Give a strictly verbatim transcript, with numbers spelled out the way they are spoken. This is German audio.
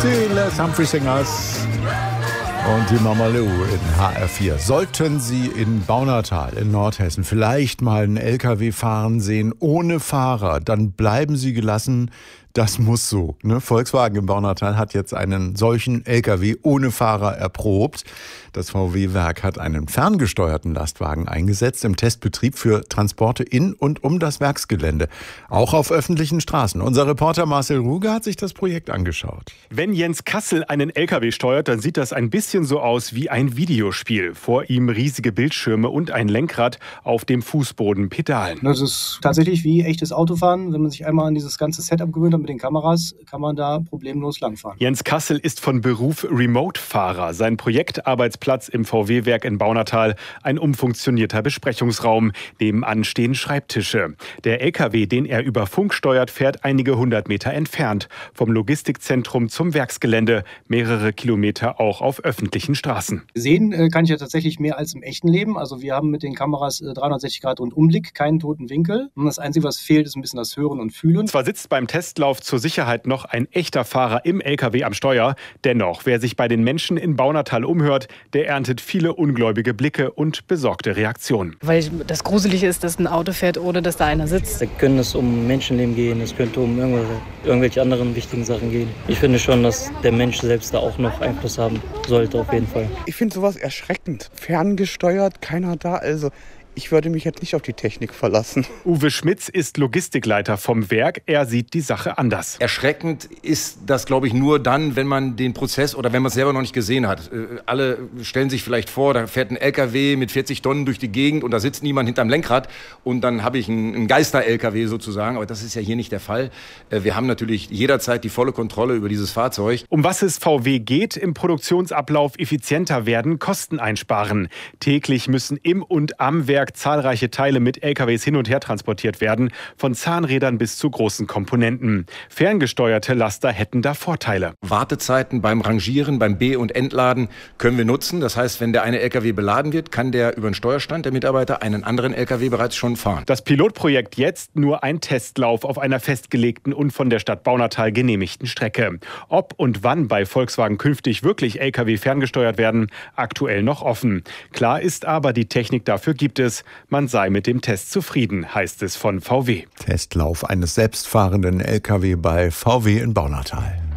Die Les Humphrey Singers und die Mama Lou in H R vier. Sollten Sie in Baunatal in Nordhessen vielleicht mal einen L K W fahren sehen ohne Fahrer, dann bleiben Sie gelassen. Das muss so. Ne? Volkswagen im Baunatal hat jetzt einen solchen L K W ohne Fahrer erprobt. Das V W-Werk hat einen ferngesteuerten Lastwagen eingesetzt im Testbetrieb für Transporte in und um das Werksgelände. Auch auf öffentlichen Straßen. Unser Reporter Marcel Ruge hat sich das Projekt angeschaut. Wenn Jens Kassel einen L K W steuert, dann sieht das ein bisschen so aus wie ein Videospiel. Vor ihm riesige Bildschirme und ein Lenkrad, auf dem Fußboden Pedalen. Das ist tatsächlich wie echtes Autofahren. Wenn man sich einmal an dieses ganze Setup gewöhnt hat mit den Kameras, kann man da problemlos langfahren. Jens Kassel ist von Beruf Remote-Fahrer. Sein Projektarbeitsplatz im V W-Werk in Baunatal, ein umfunktionierter Besprechungsraum. Nebenan stehen Schreibtische. Der L K W, den er über Funk steuert, fährt einige hundert Meter entfernt. Vom Logistikzentrum zum Werksgelände. Mehrere Kilometer auch auf öffentlichen Straßen. Sehen äh, kann ich ja tatsächlich mehr als im echten Leben. Also wir haben mit den Kameras äh, dreihundertsechzig Grad Rundumblick, keinen toten Winkel. Und das Einzige, was fehlt, ist ein bisschen das Hören und Fühlen. Zwar sitzt beim Testlauf zur Sicherheit noch ein echter Fahrer im L K W am Steuer. Dennoch, wer sich bei den Menschen in Baunatal umhört, der erntet viele ungläubige Blicke und besorgte Reaktionen. Weil das Gruselige ist, dass ein Auto fährt, ohne dass da einer sitzt. Da könnte es um Menschenleben gehen, es könnte um irgendwelche, irgendwelche anderen wichtigen Sachen gehen. Ich finde schon, dass der Mensch selbst da auch noch Einfluss haben sollte, auf jeden Fall. Ich finde sowas erschreckend. Ferngesteuert, keiner da, also... Ich würde mich jetzt nicht auf die Technik verlassen. Uwe Schmitz ist Logistikleiter vom Werk. Er sieht die Sache anders. Erschreckend ist das, glaube ich, nur dann, wenn man den Prozess oder wenn man es selber noch nicht gesehen hat. Alle stellen sich vielleicht vor, da fährt ein L K W mit vierzig Tonnen durch die Gegend und da sitzt niemand hinterm Lenkrad und dann habe ich einen Geister-L K W sozusagen. Aber das ist ja hier nicht der Fall. Wir haben natürlich jederzeit die volle Kontrolle über dieses Fahrzeug. Um was es V W geht, im Produktionsablauf effizienter werden, Kosten einsparen. Täglich müssen im und am Werk zahlreiche Teile mit L K Ws hin und her transportiert werden, von Zahnrädern bis zu großen Komponenten. Ferngesteuerte Laster hätten da Vorteile. Wartezeiten beim Rangieren, beim Be- und Entladen können wir nutzen. Das heißt, wenn der eine L K W beladen wird, kann der über den Steuerstand, der Mitarbeiter, einen anderen L K W bereits schon fahren. Das Pilotprojekt jetzt nur ein Testlauf auf einer festgelegten und von der Stadt Baunatal genehmigten Strecke. Ob und wann bei Volkswagen künftig wirklich L K W ferngesteuert werden, aktuell noch offen. Klar ist aber, die Technik dafür gibt es. Man sei mit dem Test zufrieden, heißt es von V W. Testlauf eines selbstfahrenden L K W bei V W in Baunatal.